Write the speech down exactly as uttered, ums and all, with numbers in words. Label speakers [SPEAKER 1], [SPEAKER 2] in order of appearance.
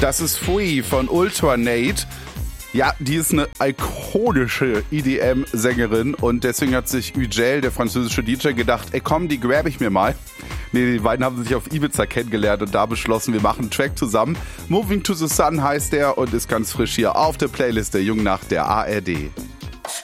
[SPEAKER 1] Das ist Free von Ultranate. Ja, die ist eine ikonische E D M-Sängerin und deswegen hat sich Ugel, der französische D J, gedacht, ey komm, die grab ich mir mal. Nee, die beiden haben sich auf Ibiza kennengelernt und da beschlossen, wir machen einen Track zusammen. Moving to the Sun heißt der und ist ganz frisch hier auf der Playlist der Jungen Nacht der A R D.